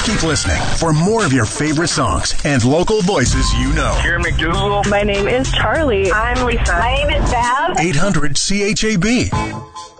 Keep listening for more of your favorite songs and local voices you know. Karen McDougal. My name is Charlie. I'm Lisa. My name is Bev. 800 CHAB.